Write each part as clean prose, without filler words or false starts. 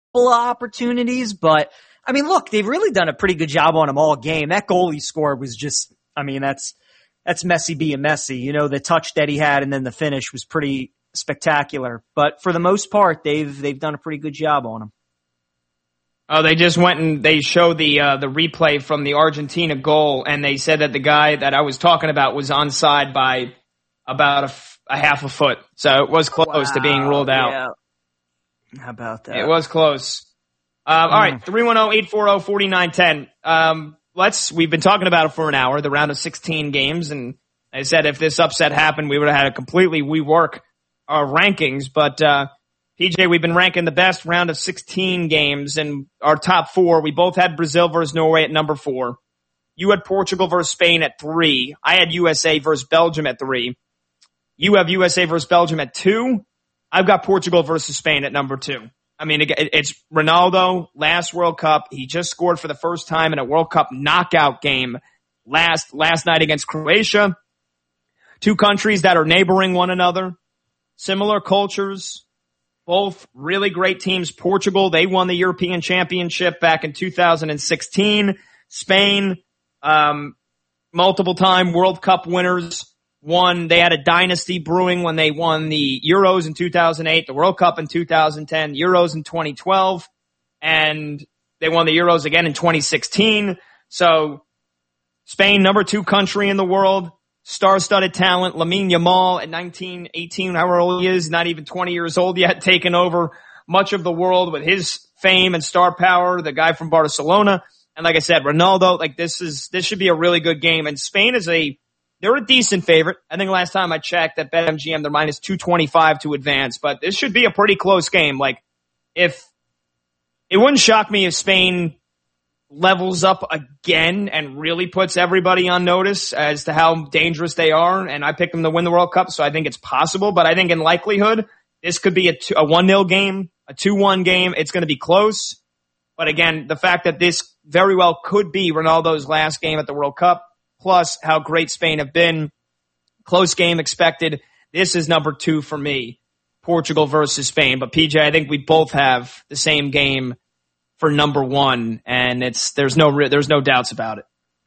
of opportunities, but I mean, look, they've really done a pretty good job on them all game. That goal he scored was just, I mean, that's Messi being Messi. You know, the touch that he had and then the finish was pretty spectacular. But for the most part, they've done a pretty good job on him. Oh, they just went and they showed the replay from the Argentina goal, and they said that the guy that I was talking about was onside by about a half a foot. So it was close to being ruled out. Yeah. How about that? It was close. All right, 310-840-4910. We've been talking about it for an hour, the round of 16 games, and I said if this upset happened, we would have had to completely rework our rankings, but PJ, we've been ranking the best round of 16 games, and our top four, we both had Brazil versus Norway at number 4. You had Portugal versus Spain at 3. I had USA versus Belgium at 3. You have USA versus Belgium at 2. I've got Portugal versus Spain at number 2. I mean, it's Ronaldo, last World Cup. He just scored for the first time in a World Cup knockout game last night against Croatia. Two countries that are neighboring one another, similar cultures, both really great teams. Portugal, they won the European Championship back in 2016. Spain, multiple-time World Cup winners. They had a dynasty brewing when they won the Euros in 2008, the World Cup in 2010, Euros in 2012, and they won the Euros again in 2016. So Spain, number 2 country in the world, star-studded talent, Lamine Yamal at 19, 18, however old he is, not even 20 years old yet, taking over much of the world with his fame and star power, the guy from Barcelona. And like I said, Ronaldo, like this should be a really good game. And Spain they're a decent favorite. I think last time I checked at BetMGM, they're minus 225 to advance, but this should be a pretty close game. Like, it wouldn't shock me if Spain levels up again and really puts everybody on notice as to how dangerous they are. And I picked them to win the World Cup, so I think it's possible. But I think in likelihood, this could be a 1-0 game, a 2-1 game. It's going to be close. But again, the fact that this very well could be Ronaldo's last game at the World Cup, plus how great Spain have been. Close game expected. This is number 2 for me, Portugal versus Spain. But PJ, I think we both have the same game for number 1, and there's no doubts about it.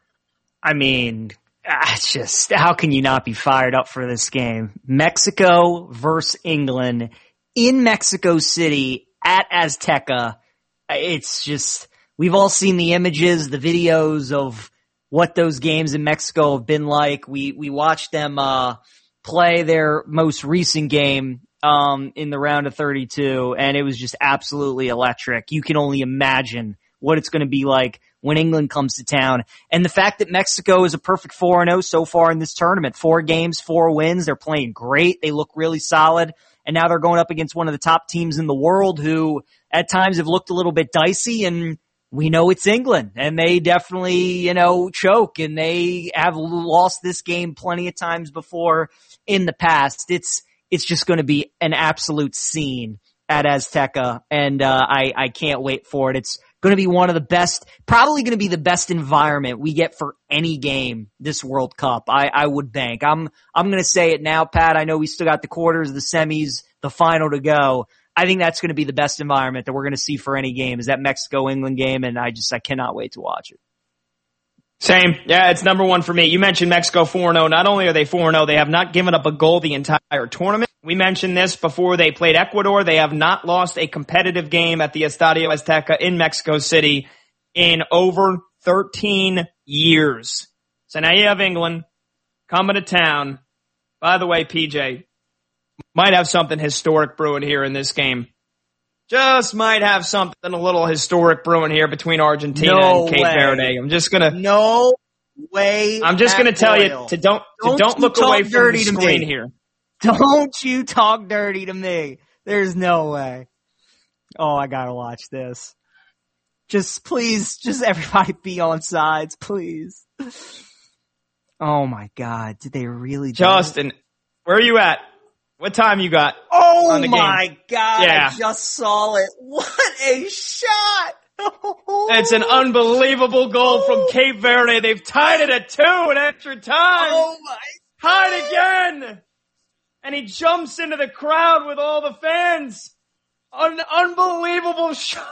I mean, it's just, how can you not be fired up for this game? Mexico versus England in Mexico City at Azteca. It's just, we've all seen the images, the videos of what those games in Mexico have been like. We watched them play their most recent game in the round of 32, and it was just absolutely electric. You can only imagine what it's going to be like when England comes to town. And the fact that Mexico is a perfect 4-0 so far in this tournament, 4 games, 4 wins, they're playing great. They look really solid. And now they're going up against one of the top teams in the world who at times have looked a little bit dicey, and we know it's England, and they definitely, choke, and they have lost this game plenty of times before in the past. It's just going to be an absolute scene at Azteca, and I can't wait for it. It's going to be one of the best, probably going to be the best environment we get for any game this World Cup. I would bank. I'm going to say it now, Pat. I know we still got the quarters, the semis, the final to go. I think that's going to be the best environment that we're going to see for any game, is that Mexico-England game, and I cannot wait to watch it. Same. Yeah, it's number 1 for me. You mentioned Mexico 4-0. Not only are they 4-0, they have not given up a goal the entire tournament. We mentioned this before they played Ecuador. They have not lost a competitive game at the Estadio Azteca in Mexico City in over 13 years. So now you have England coming to town. By the way, PJ, might have something historic brewing here in this game. Just might have something a little historic brewing here between Argentina and Cape Verde. No way. I'm just gonna tell you to don't look away from the screen here. Don't you talk dirty to me. There's no way. Oh, I gotta watch this. Please, everybody be on sides, please. Oh my God, did they really? Justin, where are you at? What time you got? Oh my God, yeah. I just saw it. What a shot! It's an unbelievable goal from Cape Verde. They've tied it at 2 in extra time. Oh my! Tied again! And he jumps into the crowd with all the fans. An unbelievable shot.